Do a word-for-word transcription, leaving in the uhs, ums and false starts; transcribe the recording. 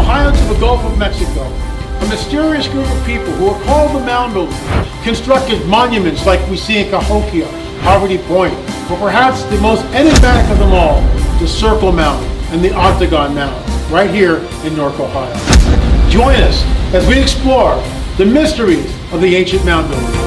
highlands of the Gulf of Mexico, a mysterious group of people who are called the Mound Builders constructed monuments like we see in Cahokia, Poverty Point, or perhaps the most enigmatic of them all, the Circle Mound and the Octagon Mound, right here in Newark, Ohio. Join us as we explore the mysteries of the ancient mound builders.